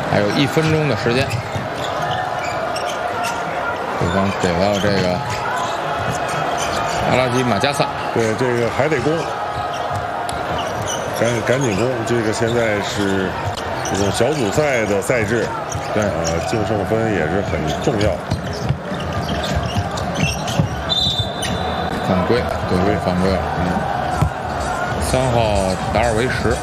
还有1分钟的时间，对方给到这个阿拉基马加萨。 对，这个还得攻，赶紧攻。这个现在是这种小组赛的赛制， 对， 净胜分也是很重要。 犯规，对，犯规了。3号达尔维什。